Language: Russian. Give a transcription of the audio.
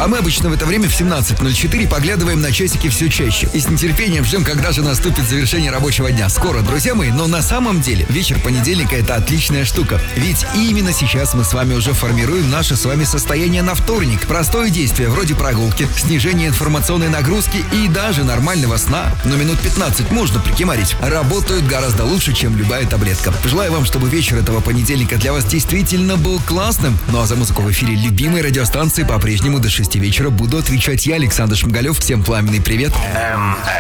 А мы обычно в это время в 17:04 поглядываем на часики все чаще. И с нетерпением ждем, когда же наступит завершение рабочего дня. Скоро, друзья мои, но на самом деле вечер понедельника — это отличная штука. Ведь именно сейчас мы с вами уже формируем наше с вами состояние на вторник. Простое действие вроде прогулки, снижение информационной нагрузки и даже нормального сна. Но минут 15 можно прикимарить. Работают гораздо лучше, чем любая таблетка. Желаю вам, чтобы вечер этого понедельника для вас действительно был классным. Ну а за музыку в эфире любимой радиостанции по-прежнему до 6 вечера буду отвечать я, Александр Шмигалев. Всем пламенный привет.